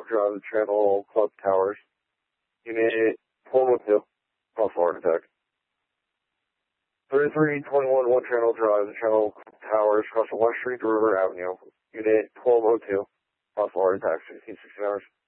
Drive, the Channel Club Towers. Unit 412, cross Florida Tech. 3321 One Channel Drive, the Channel Club Towers, cross West Street to River Avenue. Unit 1202, cross Florida Tech, 1616 hours.